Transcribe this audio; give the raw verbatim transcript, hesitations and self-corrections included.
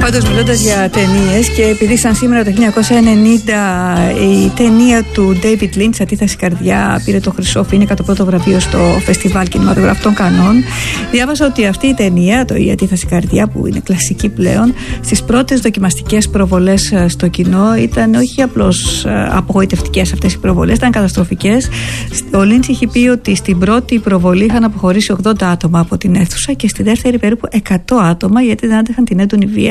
Πάντως, μιλώντας για ταινίες, και επειδή σαν σήμερα το χίλια εννιακόσια ενενήντα η ταινία του David Lynch, Αντίθεση Καρδιά, πήρε το χρυσό φοίνικα, το πρώτο βραβείο στο Φεστιβάλ Κινηματογραφικών Κανών, διάβασα ότι αυτή η ταινία, το η Αντίθεση Καρδιά, που είναι κλασική πλέον, στις πρώτες δοκιμαστικές προβολές στο κοινό ήταν όχι απλώς απογοητευτικές αυτές οι προβολές, ήταν καταστροφικές. Ο Lynch είχε πει ότι στην πρώτη προβολή είχαν αποχωρήσει ογδόντα άτομα από την αίθουσα και στη δεύτερη περίπου εκατό άτομα, γιατί δεν άντεχαν την έντονη βία